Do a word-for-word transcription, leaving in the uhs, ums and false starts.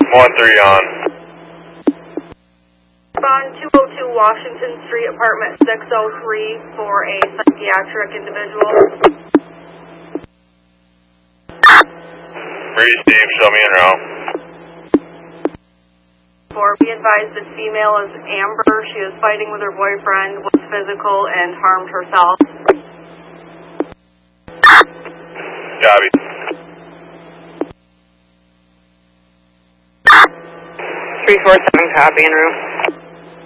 one three on. On two oh two Washington Street, apartment six oh three for a psychiatric individual. Three Steve, show me in row. For be advised, this female is Amber. She is fighting with her boyfriend, was physical, and harmed herself. Copy. three four seven, copy en route.